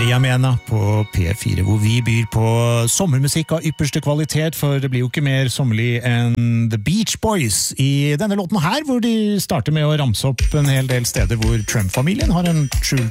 Maria Mena på P4, hvor vi byr på sommermusikk av ypperste kvalitet, for det blir jo ikke mer sommerlig enn The Beach Boys i denne låten her, hvor de starter med å ramse opp en hel del steder hvor Trump-familien har en skjult